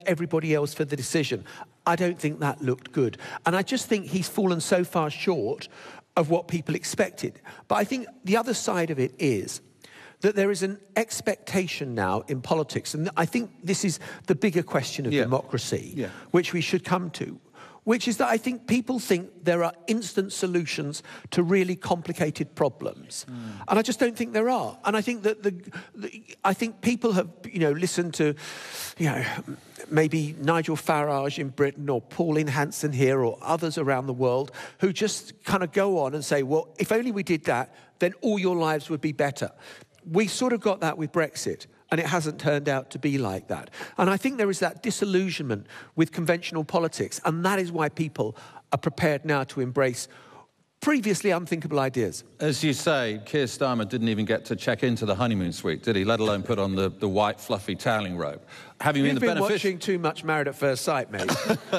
everybody else for the decision. I don't think that looked good. And I just think he's fallen so far short of what people expected. But I think the other side of it is that there is an expectation now in politics, and I think this is the bigger question of democracy, which we should come to, which is that I think people think there are instant solutions to really complicated problems. And I just don't think there are. And I think that I think people have, listened to, maybe Nigel Farage in Britain or Pauline Hanson here or others around the world who just kind of go on and say, well, if only we did that, then all your lives would be better. We sort of got that with Brexit, and it hasn't turned out to be like that. And I think there is that disillusionment with conventional politics, and that is why people are prepared now to embrace previously unthinkable ideas. As you say, Keir Starmer didn't even get to check into the honeymoon suite, did he? Let alone put on the white, fluffy toweling robe. You've been watching too much Married at First Sight, mate.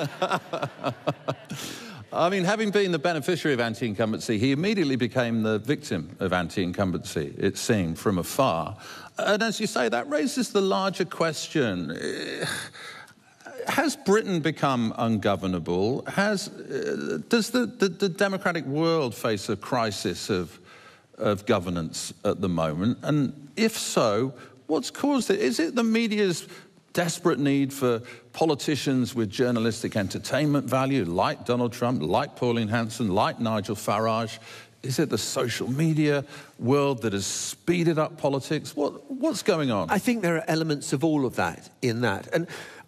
I mean, having been the beneficiary of anti-incumbency, he immediately became the victim of anti-incumbency, it seemed, from afar. And as you say, that raises the larger question. Has Britain become ungovernable? Does the democratic world face a crisis of governance at the moment? And if so, what's caused it? Is it the media's desperate need for politicians with journalistic entertainment value, like Donald Trump, like Pauline Hanson, like Nigel Farage? Is it the social media world that has speeded up politics? What's going on? I think there are elements of all of that in that. And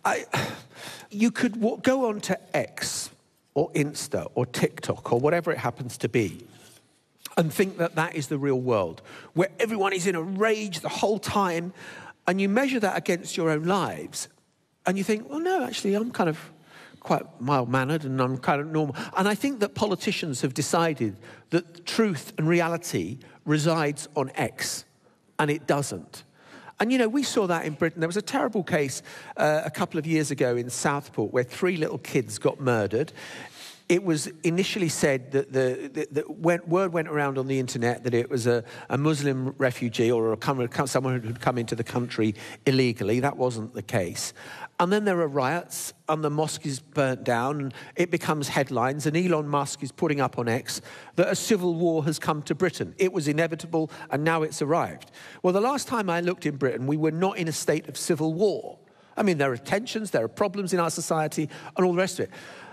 you could go on to X or Insta or TikTok or whatever it happens to be and think that that is the real world, where everyone is in a rage the whole time, and you measure that against your own lives, and you think, well, no, actually, I'm kind of quite mild-mannered and I'm kind of normal. And I think that politicians have decided that truth and reality resides on X, and it doesn't. And, we saw that in Britain. There was a terrible case a couple of years ago in Southport where 3 little kids got murdered. It was initially said that word went around on the internet that it was a Muslim refugee or someone who had come into the country illegally. That wasn't the case. And then there are riots, and the mosque is burnt down, and it becomes headlines, and Elon Musk is putting up on X that a civil war has come to Britain. It was inevitable, and now it's arrived. Well, the last time I looked in Britain, we were not in a state of civil war. I mean, there are tensions, there are problems in our society, and all the rest of it.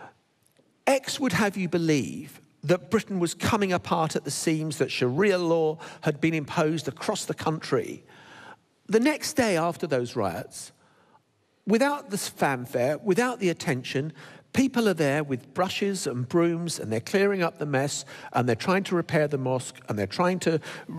X would have you believe that Britain was coming apart at the seams, that Sharia law had been imposed across the country. The next day after those riots, without this fanfare, without the attention, people are there with brushes and brooms, and they're clearing up the mess, and they're trying to repair the mosque, and they're trying to,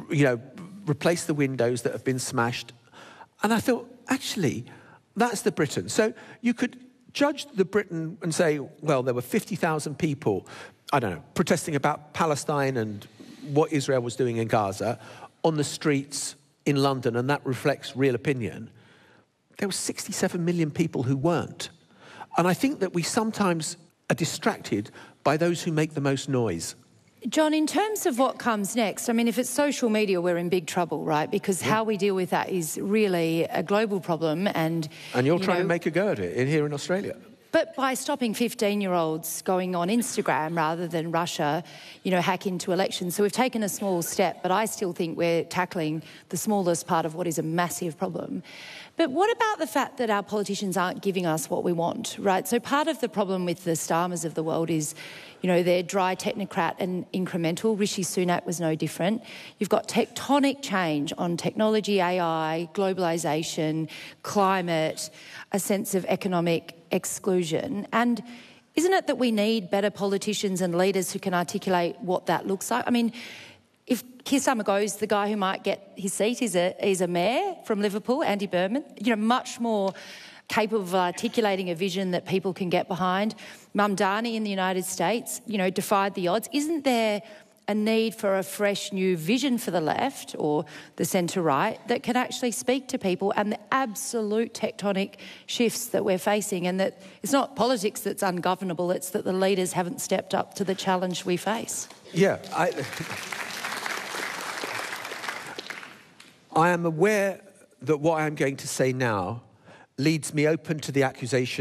replace the windows that have been smashed. And I thought, actually, that's the Britain. So you could judge the Britain and say, well, there were 50,000 people, protesting about Palestine and what Israel was doing in Gaza on the streets in London, and that reflects real opinion. There were 67 million people who weren't. And I think that we sometimes are distracted by those who make the most noise. John, in terms of what comes next, I mean, if it's social media, we're in big trouble, right? Because how we deal with that is really a global problem. And you're trying to make a go at it here in Australia. But by stopping 15-year-olds going on Instagram rather than Russia, hack into elections. So we've taken a small step, but I still think we're tackling the smallest part of what is a massive problem. But what about the fact that our politicians aren't giving us what we want, right? So part of the problem with the Starmers of the world is, they're dry technocrat and incremental. Rishi Sunak was no different. You've got tectonic change on technology, AI, globalisation, climate, a sense of economic exclusion. And isn't it that we need better politicians and leaders who can articulate what that looks like? I mean, if Keir Starmer goes, the guy who might get his seat is a mayor from Liverpool, Andy Burnham, much more capable of articulating a vision that people can get behind. Mamdani in the United States, defied the odds. Isn't there a need for a fresh new vision for the left or the centre-right that can actually speak to people and the absolute tectonic shifts that we're facing, and that it's not politics that's ungovernable, it's that the leaders haven't stepped up to the challenge we face? Yeah, I am aware that what I'm going to say now leads me open to the accusation